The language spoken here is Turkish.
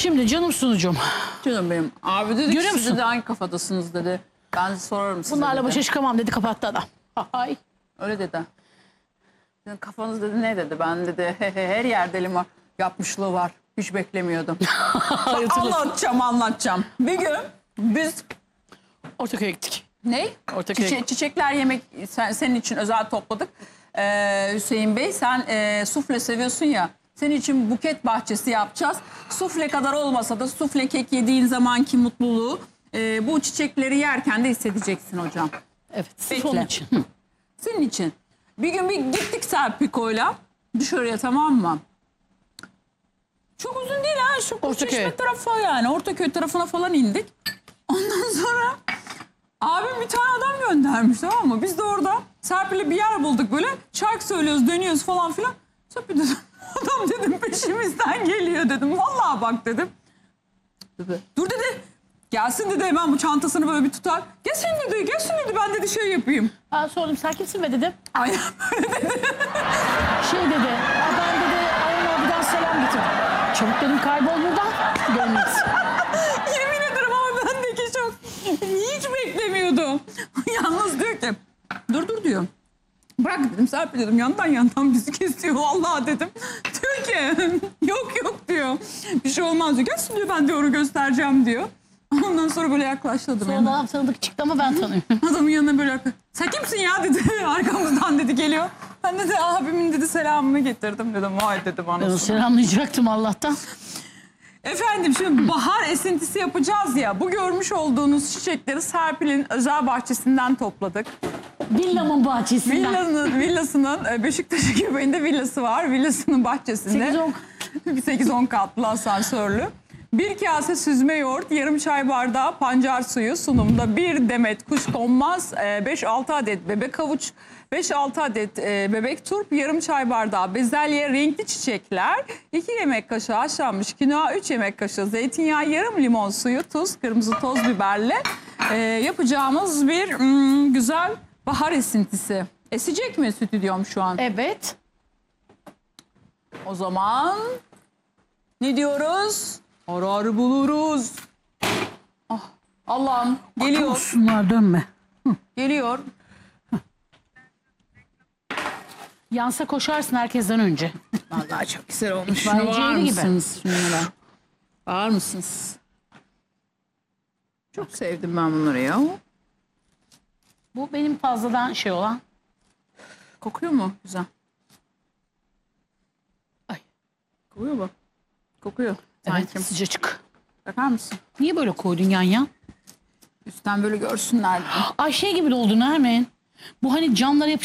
Şimdi canım sunucum. Canım benim. Abi dedi Görüyor ki siz musun? dedi hangi kafadasınız dedi. Ben sorarım size Bunlarla dedi. başa çıkamam dedi, kapattı adam. Ay. Öyle dedi. Dedi, kafanız dedi ne dedi. Ben dedi her yerde elim var. Yapmışlığı var. Hiç beklemiyordum. Anlatacağım. Bir gün biz Ortaköy'e gittik. ne? Çiçekler yemek senin için özel topladık. Hüseyin Bey sen sufle seviyorsun ya. Senin için buket bahçesi yapacağız. Sufle kadar olmasa da sufle kek yediğin zamanki mutluluğu bu çiçekleri yerken de hissedeceksin hocam. Evet. Sırf Bekle. onun için. Senin için. Bir gün bir gittik Serpiko'yla dışarıya, tamam mı? Çok uzun değil ha. Şu Çeşme tarafı yani. Ortaköy tarafına falan indik. Ondan sonra abim bir tane adam göndermiş, tamam mı? Biz de orada Serpil'le bir yer bulduk böyle. Şarkı söylüyoruz, dönüyoruz falan filan. Serpil dedim, adam dedim peşimizden geliyor dedim. Vallahi bak dedim. Dur dedi. Gelsin dedi, hemen bu çantasını böyle bir tutar. Gelsin dedi ben dedi şey yapayım. Ben sordum, sen kimsin be dedim. Aynen böyle dedi. Şey dedi, ben dedi Ayhan abiden selam getirdim. Çabuk dedim, kaybol buradan. Görmeyiz. Yemin ederim ama bendeki çok. Hiç beklemiyordum. Yalnız diyor ki dur diyor. Bırak dedim Serpil dedim, yandan bizi kesiyor vallahi dedim. Diyor ki yok diyor. Bir şey olmaz diyor. Gelsin diyor, ben diyor onu göstereceğim diyor. Ondan sonra böyle yaklaştırdım. Sonra adam tanıdık çıktı ama ben tanıyorum. Adamın yanına böyle sen kimsin ya dedi. Arkamızdan dedi geliyor. Ben dedi abimin dedi selamını getirdim dedim. Vay dedim Ben onu anasını. selamlayacaktım Allah'tan. Efendim şimdi bahar esintisi yapacağız ya. Bu görmüş olduğunuz çiçekleri Serpil'in özel bahçesinden topladık. Villamın bahçesinden. Villasının Beşiktaş'ın göbeğinde villası var. Villasının bahçesinde 8-10 katlı asansörlü. Bir kase süzme yoğurt, yarım çay bardağı pancar suyu sunumda, bir demet kuşkonmaz, 5-6 adet bebek havuç, 5-6 adet bebek turp, yarım çay bardağı bezelye, renkli çiçekler, 2 yemek kaşığı haşlanmış kinoa, 3 yemek kaşığı zeytinyağı, yarım limon suyu, tuz, kırmızı toz biberle yapacağımız bir güzel bahar esintisi. Esecek mi stüdyom şu an? Evet. O zaman ne diyoruz? Arar buluruz. Ah, Allah'ım geliyor. Şunlar dönme. Geliyor. Yansa koşarsın herkesten önce. Vallahi çok güzel olmuş. İtfaiyeci Şuna bağır eli gibi. mısınız? Şunlara. Bağır mısınız? Çok sevdim ben bunları ya. Bu benim fazladan şey olan. Kokuyor mu? Güzel. Ay. Kokuyor mu? Kokuyor. Evet, Sanki. sıcacık. Bakar mısın? Niye böyle koydun yan? Üstten böyle görsünler. Ay şey gibi oldu Nermin. Bu hani camlara yapışan